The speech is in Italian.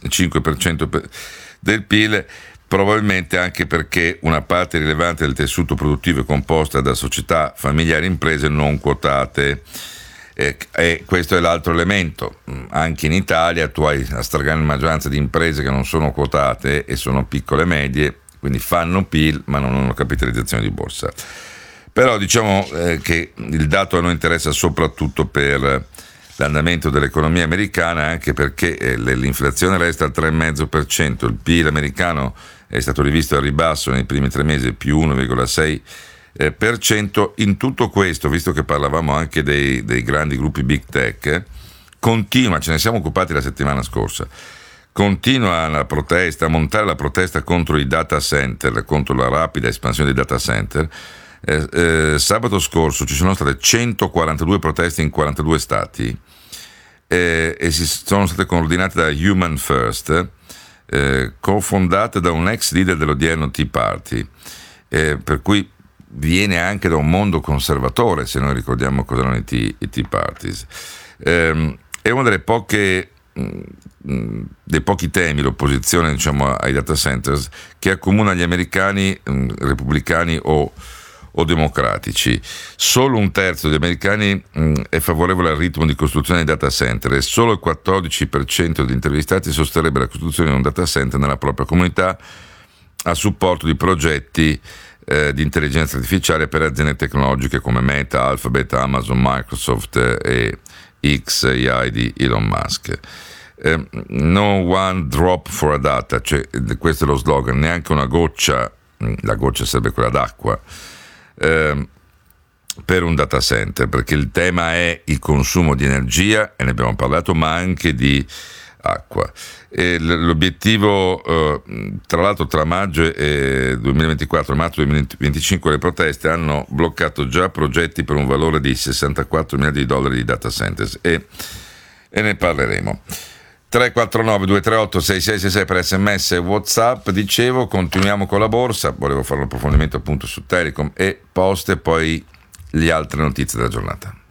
5% del PIL, probabilmente anche perché una parte rilevante del tessuto produttivo è composta da società familiari e imprese non quotate. E questo è l'altro elemento. Anche in Italia tu hai la stragrande maggioranza di imprese che non sono quotate e sono piccole e medie, quindi fanno PIL ma non hanno capitalizzazione di borsa. Però diciamo che il dato a noi interessa soprattutto per l'andamento dell'economia americana, anche perché l'inflazione resta al 3,5%, il PIL americano è stato rivisto al ribasso nei primi 3 mesi più 1,6%. In tutto questo, visto che parlavamo anche dei grandi gruppi big tech, continua, ce ne siamo occupati la settimana scorsa, continua la protesta, a montare la protesta contro i data center, contro la rapida espansione dei data center. Sabato scorso ci sono state 142 proteste in 42 stati e sono state coordinate da Human First, cofondate da un ex leader dell'odierno Tea Party, per cui viene anche da un mondo conservatore, se noi ricordiamo cosa erano i Tea Parties. È uno dei pochi temi, l'opposizione diciamo ai data centers, che accomuna gli americani repubblicani o democratici. Solo un terzo degli americani è favorevole al ritmo di costruzione dei data center e solo il 14% degli intervistati sosterrebbe la costruzione di un data center nella propria comunità a supporto di progetti di intelligenza artificiale per aziende tecnologiche come Meta, Alphabet, Amazon, Microsoft e XAI di Elon Musk. No one drop for a data, cioè questo è lo slogan, neanche una goccia, la goccia sarebbe quella d'acqua, per un data center, perché il tema è il consumo di energia, e ne abbiamo parlato, ma anche di acqua. E l'obiettivo, tra l'altro, tra maggio 2024 e marzo 2025 le proteste hanno bloccato già progetti per un valore di 64 miliardi di dollari di data centers e ne parleremo. 349-238-6666 per sms e WhatsApp. Dicevo, continuiamo con la borsa, volevo fare un approfondimento appunto su Telecom e Poste, poi le altre notizie della giornata.